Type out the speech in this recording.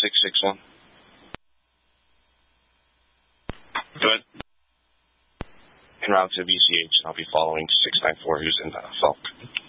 661. Go ahead. En route to BCH, and I'll be following 694 who's in Falk.